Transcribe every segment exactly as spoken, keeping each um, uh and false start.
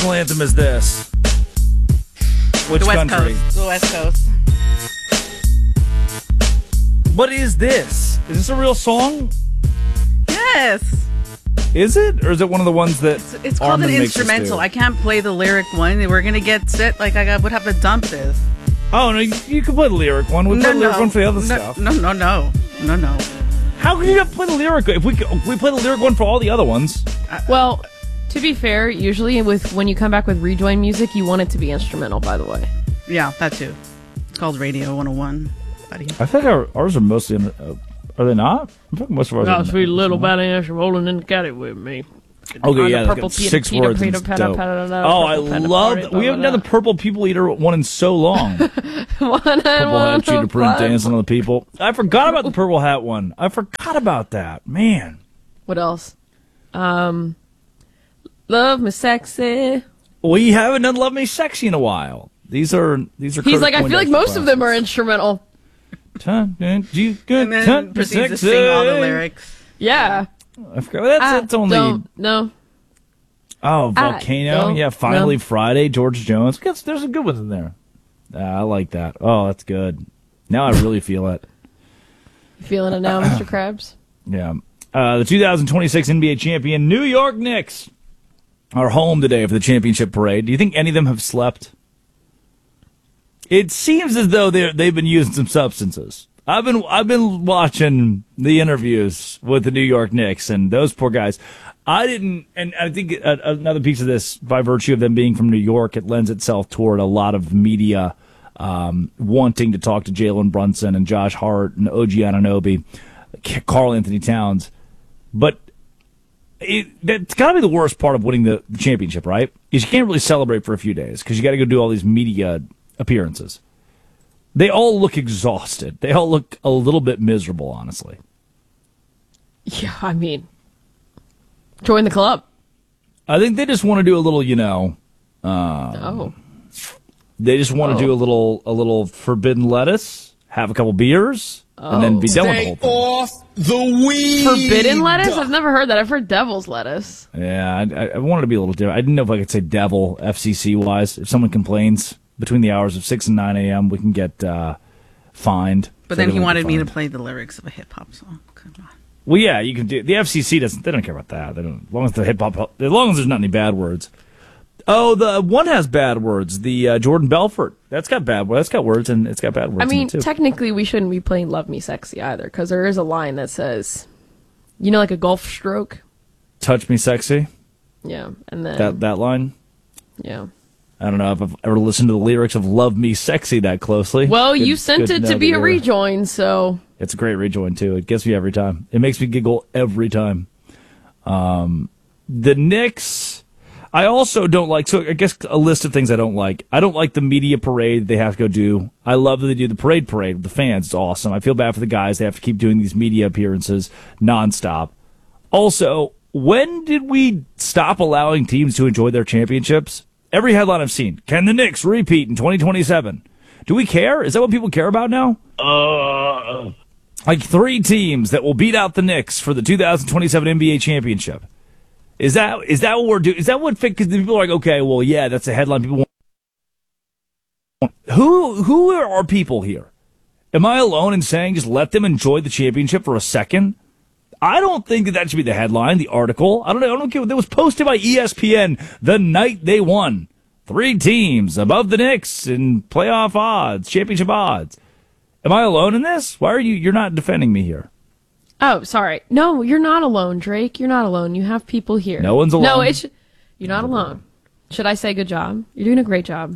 national anthem is this? Which the West country? Coast. The West Coast. What is this? Is this a real song? Yes. Is it? Or is it one of the ones that It's, it's called Armin an makes us instrumental. do? I can't play the lyric one. We're going to get set. Like, I got, would have to dump this. Oh, no, you, you can play the lyric one. We play the lyric one for the other no, stuff. No, no, no. No, no. How can you not play the lyric? If we if we play the lyric one for all the other ones. Well, to be fair, usually with when you come back with rejoin music, you want it to be instrumental, by the way. Yeah, that too. It's called Radio one oh one. Buddy. I think our, ours are mostly in, uh, are they not? I think most of ours Oh, are sweet little Betty, you're rolling in the caddy with me. Okay, On yeah, the they've purple got Peter, six Peter, words. Peter, and Peter, it's dope. Peter, Peter, Oh, I Peter, Peter, love Peter, that. We haven't done the Purple People Eater one in so long. Purple Hat Cheetah Print dancing on the people. I forgot about the Purple Hat one. I forgot about that. Man. What else? Um, Love Me Sexy. We haven't done Love Me Sexy in a while. These are these are. He's Curtis like, I feel like Poindexter most of them are classics. instrumental. Turn, turn, you good, And then turn, proceeds to sexy. sing all the lyrics. Yeah. I forgot. That's, I that's only. don't know. Oh, Volcano. don't Yeah, Finally know. Friday, George Jones. Guess there's a good one in there. Uh, I like that. Oh, that's good. Now I really feel it. You feeling it now, Mister Krabs? Yeah. Uh, the two thousand twenty-six N B A champion New York Knicks are home today for the championship parade. Do you think any of them have slept? It seems as though they they've been using some substances. I've been I've been watching the interviews with the New York Knicks, and those poor guys. I didn't, and I think a, another piece of this, by virtue of them being from New York, it lends itself toward a lot of media um, wanting to talk to Jalen Brunson and Josh Hart and O G Anunoby, Karl Anthony Towns. But it, that's got to be the worst part of winning the, the championship, right? Is you can't really celebrate for a few days because you got to go do all these media appearances. They all look exhausted. They all look a little bit miserable, honestly. Yeah, I mean, join the club. I think they just want to do a little, you know. Um, Oh. They just want Oh. to do a little, a little forbidden lettuce, have a couple beers, and then be done with the whole thing. Off the weed. Forbidden lettuce? I've never heard that. I've heard devil's lettuce. Yeah, I, I- I wanted to be a little different. I didn't know if I could say devil, F C C wise. If someone complains between the hours of six and nine a.m., we can get uh, fined. But So then they he won't get wanted me to fined. play the lyrics of a hip hop song. Come on. Well, yeah, you can do. The F C C doesn't. They don't care about that. They don't. As long as the hip hop, as long as there's not any bad words. Oh, the one has bad words. The uh, Jordan Belfort. That's got bad words. That's got words and it's got bad words. I mean, in it too. technically, we shouldn't be playing Love Me Sexy either, because there is a line that says, you know, like a golf stroke? Touch me, sexy. Yeah. And then, That that line. yeah. I don't know if I've ever listened to the lyrics of "Love Me Sexy" that closely. Well, Good- you sent good it know to be that a you're- rejoin, so. It's a great rejoin too. It gets me every time. It makes me giggle every time. Um, the Knicks, I also don't like. So I guess a list of things I don't like. I don't like the media parade they have to go do. I love that they do the parade parade with the fans. It's awesome. I feel bad for the guys. They have to keep doing these media appearances nonstop. Also, when did we stop allowing teams to enjoy their championships? Every headline I've seen: can the Knicks repeat in twenty twenty-seven? Do we care? Is that what people care about now? Uh, like three teams that will beat out the Knicks for the two thousand twenty-seven N B A championship. Is that is that what we're doing? Is that what fit? Because people are like, okay, well, yeah, that's a headline people want. Who who are people here? Am I alone in saying just let them enjoy the championship for a second? I don't think that that should be the headline, the article. I don't know. I don't care. That was posted by E S P N the night they won. Three teams above the Knicks in playoff odds, championship odds. Am I alone in this? Why are you? You're not defending me here. Oh, sorry. No, you're not alone, Drake. You're not alone. You have people here. No one's alone. No, it's you're not alone. Should I say good job? You're doing a great job.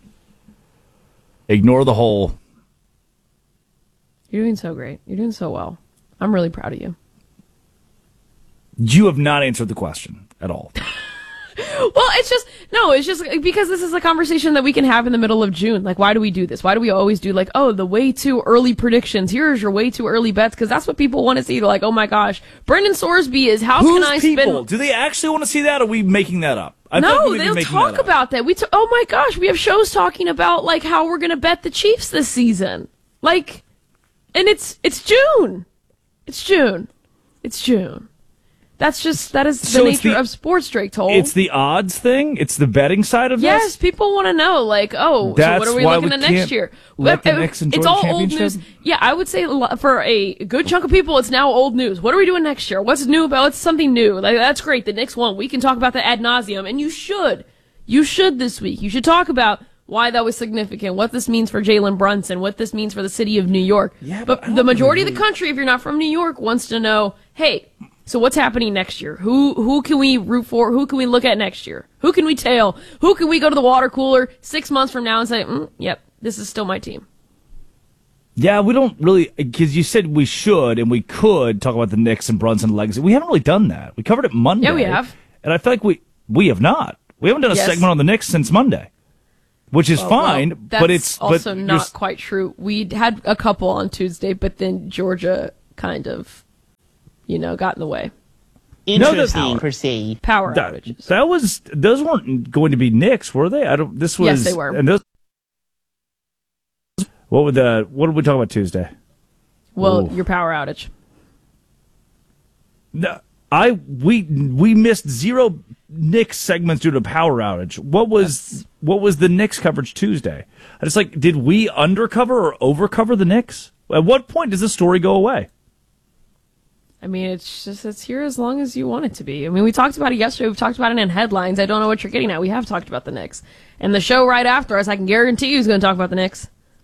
Ignore the whole. You're doing so great. You're doing so well. I'm really proud of you. You have not answered the question at all. Well, it's just, no, it's just because this is a conversation that we can have in the middle of June. Like, why do we do this? Why do we always do, like, oh, the way too early predictions? Here's your way too early bets, because that's what people want to see. They're like, oh my gosh, Brendan Sorsby is, how Who's can I people? spend... Do they actually want to see that, or are we making that up? I feel like No, we may be they'll making talk that up. about that. We t- oh my gosh, we have shows talking about, like, how we're going to bet the Chiefs this season. Like, and it's it's June. It's June. It's June. That's just that is the So it's nature the- of sports, Drake Toll. It's the odds thing. It's the betting side of Yes, this. people want to know, like, oh, That's so what are we why looking we at next can't year? let the Uh, Knicks enjoy it's the all old championship? news. Yeah, I would say a lo- for a good chunk of people, it's now old news. What are we doing next year? What's new about? What's something new? Like, that's great. The Knicks won. We can talk about that ad nauseum, and you should. You should this week. You should talk about why that was significant, what this means for Jalen Brunson, what this means for the city of New York. Yeah, but I but don't the majority really- of the country, if you're not from New York, wants to know, hey, so what's happening next year? Who who can we root for? Who can we look at next year? Who can we tail? Who can we go to the water cooler six months from now and say, mm, yep, this is still my team? Yeah, we don't really, because you said we should and we could talk about the Knicks and Brunson legacy. We haven't really done that. We covered it Monday. Yeah, we have. And I feel like we we have not. We haven't done a Yes. segment on the Knicks since Monday, which is fine. Well, that's but it's also but you're not s- quite true. We had a couple on Tuesday, but then Georgia kind of, you know, got in the way. No, Interesting. that- Proceed. Power that, outages. that was those weren't going to be Knicks, were they? I don't. This was. Yes, they were. And those. What would the what did we talk about Tuesday? Well, Ooh. your power outage. No, I we we missed zero Knicks segments due to power outage. What was what was the Knicks coverage Tuesday? I just like, did we undercover or overcover the Knicks? At what point does the story go away? I mean, it's just, it's here as long as you want it to be. I mean, we talked about it yesterday. We've talked about it in headlines. I don't know what you're getting at. We have talked about the Knicks. And the show right after us, I can guarantee you, is going to talk about the Knicks.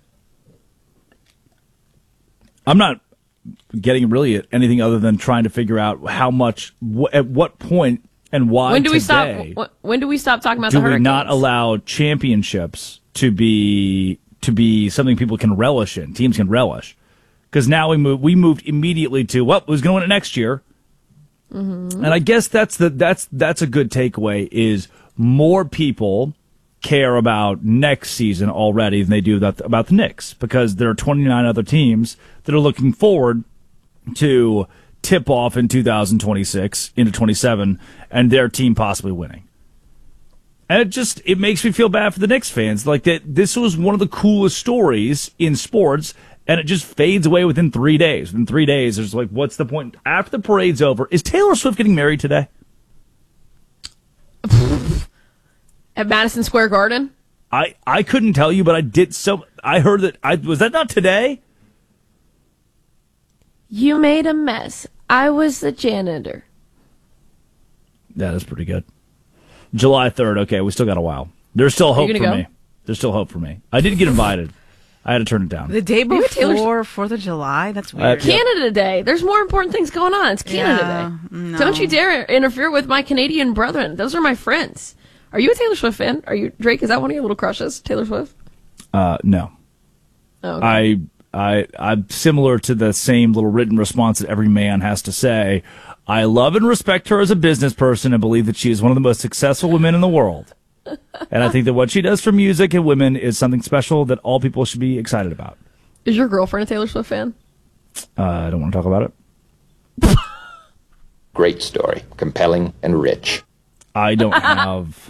I'm not getting really at anything other than trying to figure out how much, wh- at what point, and why. When do we today stop? wh- When do we stop talking about do the we Hurricanes? not allow championships to be to be something people can relish in? Teams can relish, because now we move we moved immediately to well, who's going to win it next year? Mm-hmm. And I guess that's the that's that's a good takeaway is more people care about next season already than they do about the, about the Knicks, because there are twenty-nine other teams that are looking forward to tip off in two thousand twenty-six into twenty-seven and their team possibly winning. And it just, it makes me feel bad for the Knicks fans. Like that, this was one of the coolest stories in sports, and it just fades away within three days. Within three days, there's like, what's the point? After the parade's over, is Taylor Swift getting married today? At Madison Square Garden? I, I couldn't tell you, but I did so. I heard that. I was that not today? You made a mess. I was the janitor. Yeah, that's pretty good. July third. Okay, we still got a while. There's still hope you for gonna me. go? There's still hope for me. I did get invited. I had to turn it down. The day Maybe Taylor before Fourth of July. That's weird. Yeah. Canada Day. There's more important things going on. It's Canada Yeah, Day. no. Don't you dare interfere with my Canadian brethren. Those are my friends. Are you a Taylor Swift fan? Are you, Drake? Is that one of your little crushes, Taylor Swift? Uh, no. Oh, okay. I, I, I'm similar to the same little written response that every man has to say. I love and respect her as a business person and believe that she is one of the most successful women in the world. And I think that what she does for music and women is something special that all people should be excited about. Is your girlfriend a Taylor Swift fan? Uh, I don't want to talk about it. Great story, compelling and rich. I don't have,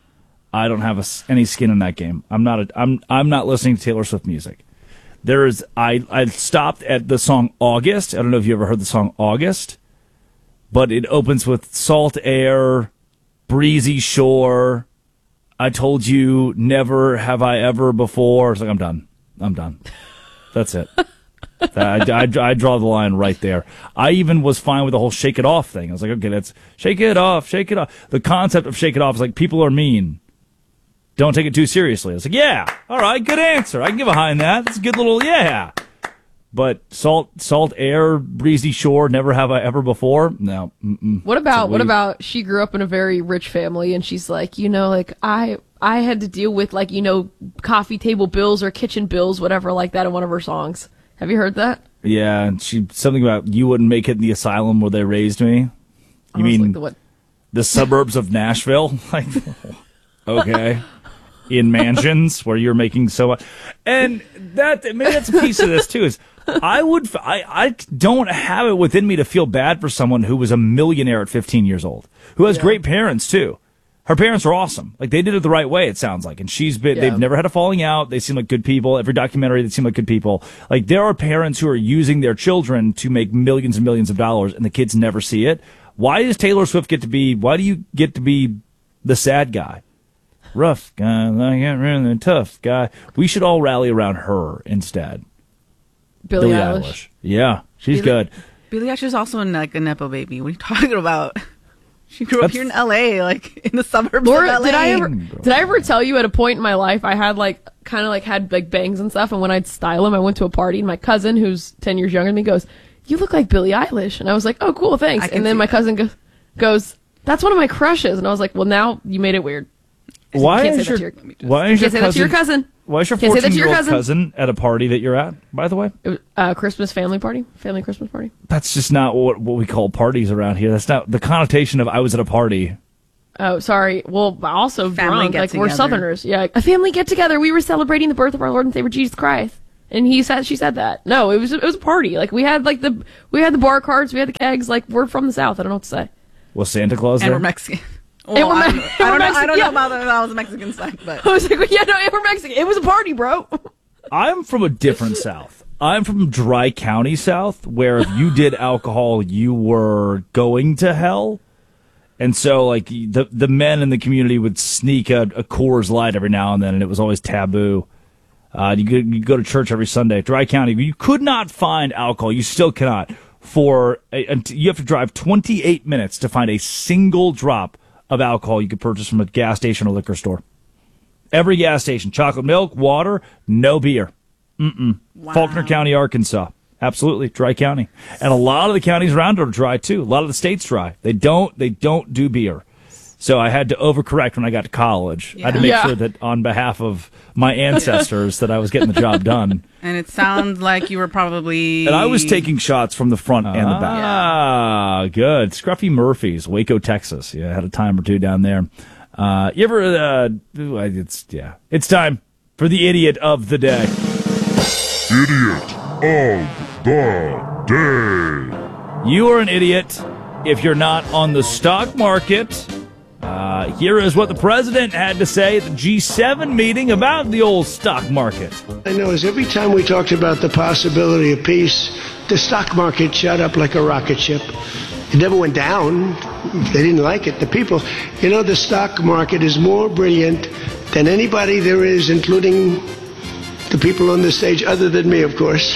I don't have a s any skin in that game. I'm not. A, I'm. I'm not listening to Taylor Swift music. There is. I. I stopped at the song August. I don't know if you ever heard the song August, but it opens with salt air, breezy shore. I told you never have I ever before. It's like I'm done. I'm done. That's it. I, I, I draw the line right there. I even was fine with the whole shake it off thing. I was like, okay, that's shake it off, shake it off. The concept of shake it off is like, people are mean. Don't take it too seriously. I was like, yeah, all right, good answer. I can get behind that. That's a good little, yeah. But salt, salt air, breezy shore, never have I ever before. No. Mm-mm. What about So what we- about she grew up in a very rich family and she's like, you know, like I I had to deal with like, you know, coffee table bills or kitchen bills, whatever like that in one of her songs. Have you heard that? Yeah, and she something about you wouldn't make it in the asylum where they raised me. You I was mean like, the what? the suburbs of Nashville? Like, okay, in mansions where you're making so much, and that maybe that's a piece of this too. Is I would I I don't have it within me to feel bad for someone who was a millionaire at fifteen years old, who has Yeah. great parents too. Her parents are awesome. Like, they did it the right way, it sounds like. And she's been, Yeah. they've never had a falling out. They seem like good people. Every documentary, they seem like good people. Like, there are parents who are using their children to make millions and millions of dollars, and the kids never see it. Why does Taylor Swift get to be, why do you get to be the sad guy? Rough guy, like really tough guy. We should all rally around her instead. Billie, Billie Eilish. Eilish. Yeah, she's Billie- good. Billie Eilish is also like a nepo baby. What are you talking about? She grew up That's- here in L A, like in the suburbs Laura, of L A. did I ever did I ever tell you at a point in my life I had like kind of like had like bangs and stuff, and when I'd style them, I went to a party and my cousin, who's ten years younger than me, goes, "You look like Billie Eilish," and I was like, "Oh, cool, thanks." I can And then see my that. cousin go- goes, "That's one of my crushes," and I was like, "Well, now you made it weird." Why Can't say is that your, to your- why is your Can't say that to your cousin, cousin. why is your Can't say that to your fourteen-year-old cousin. cousin at a party that you're at, by the way? It was a Christmas family party, family Christmas party. That's just not what, what we call parties around here. That's not the connotation of I was at a party. Oh, sorry. Well, also Family drunk. Like we're get-together. Southerners. Yeah, a family get together. We were celebrating the birth of our Lord and Savior Jesus Christ, and he said, she said that. No, it was it was a party. Like we had like the we had the bar cards, we had the kegs. Like we're from the South. I don't know what to say. Was Santa Claus and there? we're Mexican. And Well, we're I don't, Me- know- and I we're don't know. I Mexican, don't yeah. know about that. That was a Mexican side, but I was like, yeah, no, we're Mexican. It was a party, bro. I'm from a different South. I'm from Dry County South, where if you did alcohol, you were going to hell. And so, like, the the men in the community would sneak a, a Coors Light every now and then, and it was always taboo. Uh, you, go, you go to church every Sunday. Dry County, you could not find alcohol. You still cannot. For a, until- you have to drive twenty-eight minutes to find a single drop of alcohol you could purchase from a gas station or liquor store. Every gas station, chocolate milk, water, no beer. Mm-mm. Wow. Faulkner County, Arkansas. Absolutely, dry county. And a lot of the counties around it are dry, too. A lot of the states dry. They don't They don't do beer. So I had to overcorrect when I got to college. I had to make Yeah. sure that on behalf of my ancestors that I was getting the job done. and it sounds like you were probably. And I was taking shots from the front and the back. Ah, good. Scruffy Murphy's, Waco, Texas. Yeah, I had a time or two down there. Uh, you ever, uh, it's, yeah. It's time for the idiot of the day. Idiot of the day. You are an idiot if you're not on the stock market. Uh, here is what the president had to say at the G seven meeting about the old stock market. I know is every time we talked about the possibility of peace, the stock market shot up like a rocket ship. It never went down. They didn't like it. The people, you know, the stock market is more brilliant than anybody there is, including the people on the stage, other than me, of course.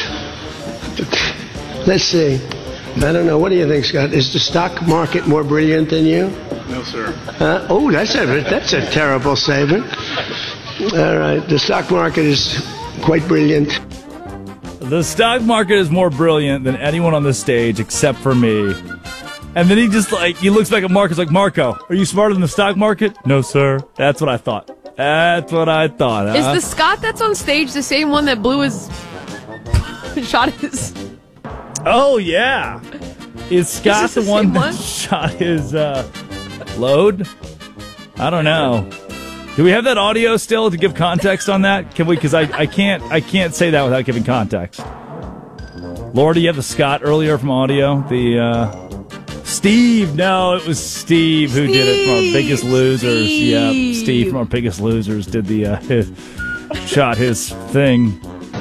Let's see. I don't know. What do you think, Scott? Is the stock market more brilliant than you? No, sir. Uh, oh, that's a that's a terrible statement. All right, the stock market is quite brilliant. The stock market is more brilliant than anyone on this stage except for me. And then he just like, he looks back at Marcus like, Marco, are you smarter than the stock market? No, sir. That's what I thought. That's what I thought. Is huh? the Scott that's on stage the same one that blew his shot his? Oh, yeah. Is Scott this the, the one same that one? shot his uh, load? I don't know. Do we have that audio still to give context on that? Can we? Because I, I can't I can't say that without giving context. Laura, do you have the Scott earlier from audio? The uh, Steve? No, it was Steve who did it from our Biggest Losers. Steve. Yeah, Steve from our Biggest Losers did the uh, his, shot his thing.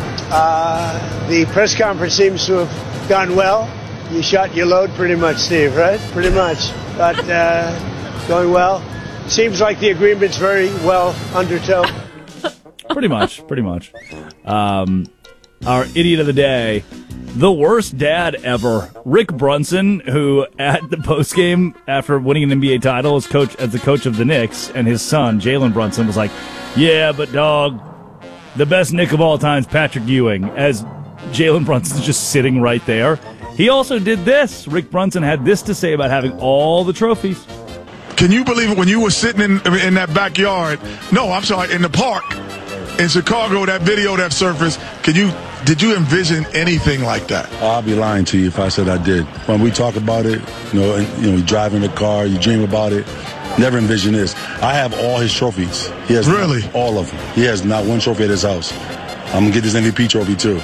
Uh, the press conference seems to have gone well. You shot your load pretty much, Steve, right? Pretty much. But uh, going well. Seems like the agreement's very well undertow. Pretty much, pretty much. Um, our idiot of the day, the worst dad ever, Rick Brunson, who at the postgame after winning an N B A title as coach as the coach of the Knicks, and his son Jalen Brunson was like, "Yeah, but dog, the best Knick of all time is Patrick Ewing." As Jalen Brunson's just sitting right there, he also did this. Rick Brunson had this to say about having all the trophies. Can you believe it when you were sitting in in that backyard? No, I'm sorry, in the park in Chicago, that video that surfaced. Can you did you envision anything like that? I'll be lying to you if I said I did. When we talk about it, you know, and, you know, you drive in the car, you dream about it. Never envision this. I have all his trophies. He has Really? all of them. He has not one trophy at his house. I'm gonna get this M V P trophy too.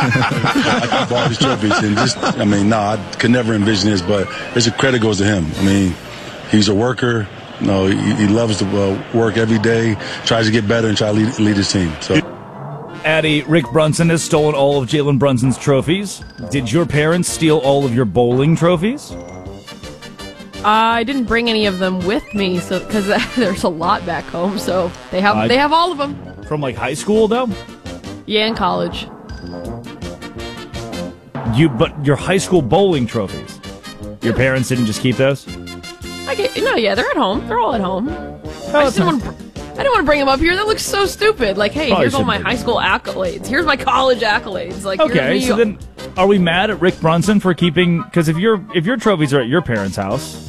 I keep all his trophies, and just, I mean, nah, I could never envision this, but it's a credit goes to him. I mean, he's a worker. No, he, he loves to uh, work every day, tries to get better, and try to lead, lead his team. So. Addie, Rick Brunson has stolen all of Jalen Brunson's trophies. Did your parents steal all of your bowling trophies? I didn't bring any of them with me, so because there's a lot back home. So they have Uh, they have all of them. From like high school though? Yeah, in college. You but your high school bowling trophies. Your parents didn't just keep those? I get, no, yeah, they're at home. They're all at home. I that's just didn't want to. I didn't want to bring them up here. That looks so stupid. Like, hey, Probably here's all my shouldn't. high school accolades. Here's my college accolades. Like, Okay, here's so me. then are we mad at Rick Brunson for keeping? Because if your if your trophies are at your parents' house,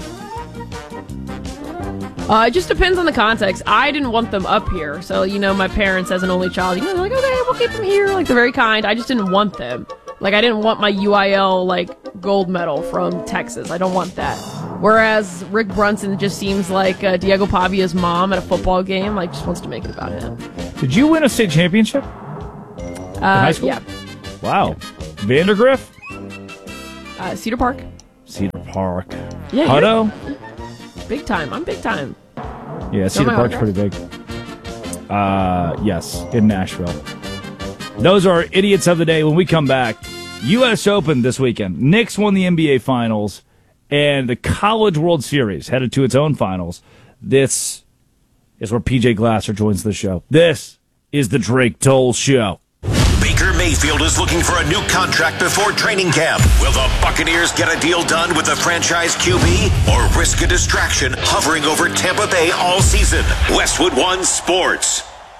Uh, it just depends on the context. I didn't want them up here, so you know, my parents, as an only child, you know, they're like, okay, we'll keep them here. Like, they're very kind. I just didn't want them. Like, I didn't want my U I L like gold medal from Texas. I don't want that. Whereas Rick Brunson just seems like uh, Diego Pavia's mom at a football game. Like, just wants to make it about him. did you win a state championship? Uh, high school? Yeah. Wow, Vandergriff, Uh, Cedar Park. Cedar Park, Yeah, Hutto. Big time. I'm big time. Yeah, Cedar my Park's autograph? pretty big. Uh, yes, in Nashville. Those are idiots of the day. When we come back, U S Open this weekend. Knicks won the N B A Finals, and the College World Series headed to its own finals. This is where P J Glasser joins the show. This is the Drake Toll Show. Baker Mayfield is looking for a new contract before training camp. Will the Buccaneers get a deal done with the franchise Q B or risk a distraction hovering over Tampa Bay all season? Westwood One Sports.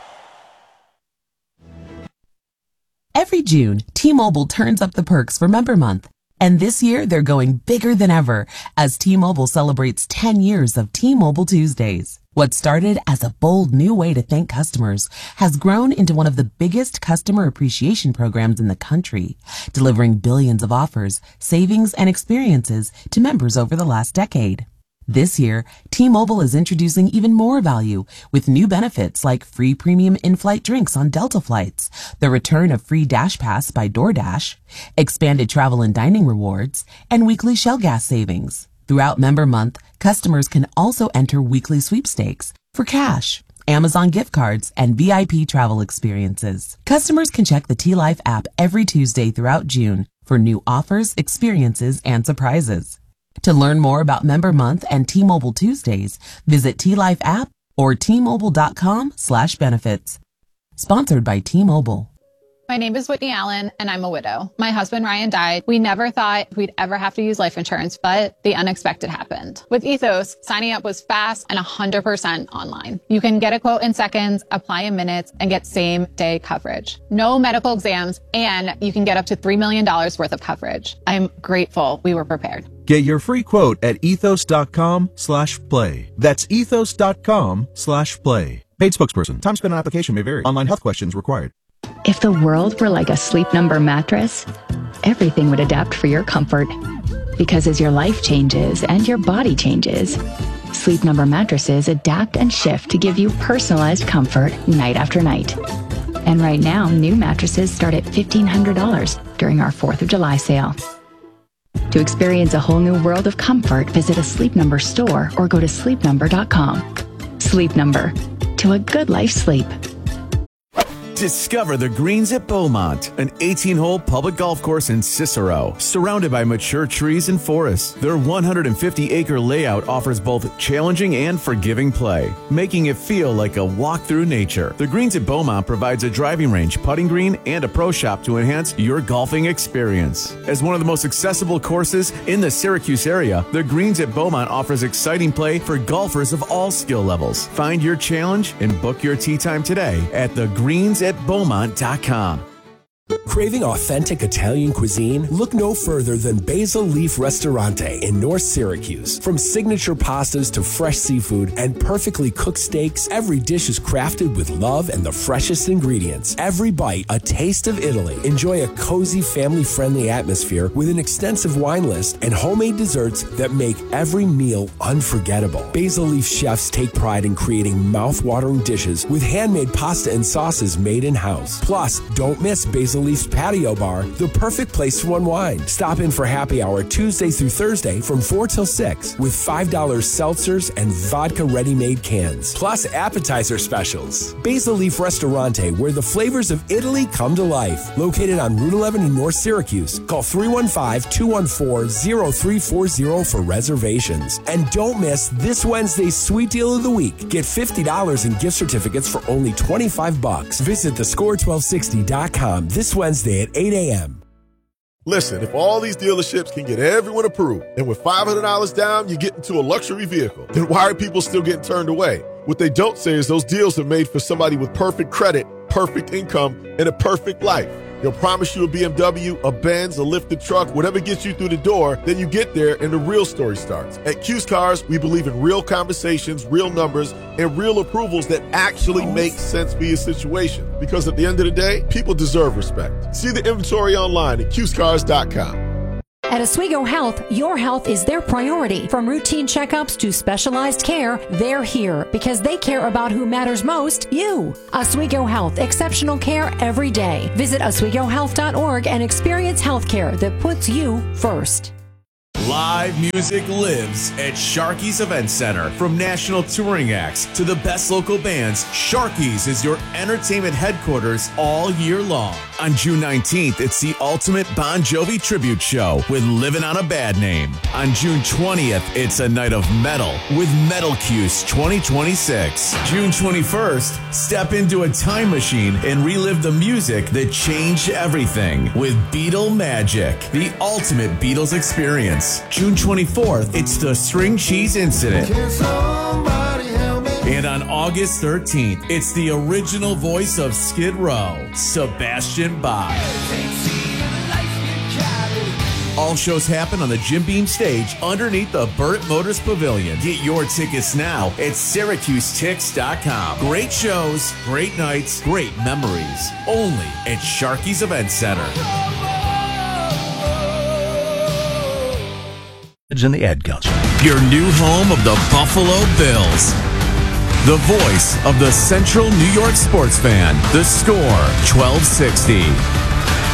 Every June, T-Mobile turns up the perks for Member Month. And this year, they're going bigger than ever as T-Mobile celebrates ten years of T-Mobile Tuesdays. What started as a bold new way to thank customers has grown into one of the biggest customer appreciation programs in the country, delivering billions of offers, savings, and experiences to members over the last decade. This year, T-Mobile is introducing even more value with new benefits like free premium in-flight drinks on Delta flights, the return of free Dash Pass by DoorDash, expanded travel and dining rewards, and weekly Shell gas savings. Throughout Member Month, customers can also enter weekly sweepstakes for cash, Amazon gift cards, and V I P travel experiences. Customers can check the T-Life app every Tuesday throughout June for new offers, experiences, and surprises. To learn more about Member Month and T-Mobile Tuesdays, visit T-Life app or T-Mobile.com slash benefits. Sponsored by T-Mobile. My name is Whitney Allen, and I'm a widow. My husband, Ryan, died. We never thought we'd ever have to use life insurance, but the unexpected happened. With Ethos, signing up was fast and one hundred percent online. You can get a quote in seconds, apply in minutes, and get same-day coverage. No medical exams, and you can get up to three million dollars worth of coverage. I'm grateful we were prepared. Get your free quote at ethos.com slash play. That's ethos.com slash play. Paid spokesperson. Time spent on application may vary. Online health questions required. If the world were like a Sleep Number mattress, everything would adapt for your comfort. Because as your life changes and your body changes, Sleep Number mattresses adapt and shift to give you personalized comfort night after night. And right now, new mattresses start at fifteen hundred dollars during our fourth of July sale. To experience a whole new world of comfort, visit a Sleep Number store or go to sleep number dot com. Sleep Number. To a good life sleep. Discover the Greens at Beaumont, an eighteen-hole public golf course in Cicero, surrounded by mature trees and forests. Their one hundred fifty acre layout offers both challenging and forgiving play, making it feel like a walk through nature. The Greens at Beaumont provides a driving range, putting green, and a pro shop to enhance your golfing experience. As one of the most accessible courses in the Syracuse area, the Greens at Beaumont offers exciting play for golfers of all skill levels. Find your challenge and book your tee time today at the greens at beaumont dot com. Craving authentic Italian cuisine? Look no further than Basil Leaf Ristorante in North Syracuse. From signature pastas to fresh seafood and perfectly cooked steaks, every dish is crafted with love and the freshest ingredients. Every bite, a taste of Italy. Enjoy a cozy, family-friendly atmosphere with an extensive wine list and homemade desserts that make every meal unforgettable. Basil Leaf chefs take pride in creating mouth-watering dishes with handmade pasta and sauces made in-house. Plus, don't miss Basil Leaf Leaf's Patio Bar, the perfect place to unwind. Stop in for happy hour Tuesday through Thursday from four till six with five dollar seltzers and vodka ready-made cans, plus appetizer specials. Basil Leaf Ristorante, where the flavors of Italy come to life. Located on Route eleven in North Syracuse. Call three one five, two one four, zero three four zero for reservations. And don't miss this Wednesday's sweet deal of the week. Get fifty dollars in gift certificates for only twenty-five bucks. Visit the score twelve sixty dot com this Wednesday at eight a.m. Listen, if all these dealerships can get everyone approved, and with five hundred dollars down, you get into a luxury vehicle, then why are people still getting turned away? What they don't say is those deals are made for somebody with perfect credit, perfect income, and a perfect life. They'll promise you a B M W, a Benz, a lifted truck, whatever gets you through the door. Then you get there and the real story starts. At Q's Cars, we believe in real conversations, real numbers, and real approvals that actually make sense for your situation. Because at the end of the day, people deserve respect. See the inventory online at Q's Cars dot com. At Oswego Health, your health is their priority. From routine checkups to specialized care, they're here because they care about who matters most, you. Oswego Health, exceptional care every day. Visit oswego health dot org and experience health care that puts you first. Live music lives at Sharky's Event Center. From national touring acts to the best local bands, Sharky's is your entertainment headquarters all year long. On June nineteenth, it's the ultimate Bon Jovi tribute show with Livin' on a Bad Name. On June twentieth, it's a night of metal with Metal Cuse twenty twenty-six. June twenty-first, step into a time machine and relive the music that changed everything with Beatle Magic, the ultimate Beatles experience. June twenty-fourth, it's the String Cheese Incident. And on August thirteenth, it's the original voice of Skid Row, Sebastian Bach. All shows happen on the Jim Beam stage underneath the Burt Motors Pavilion. Get your tickets now at Syracuse Tix dot com. Great shows, great nights, great memories. Only at Sharky's Event Center. In the ad council. Your new home of the Buffalo Bills. The voice of the Central New York sports fan. The Score twelve sixty.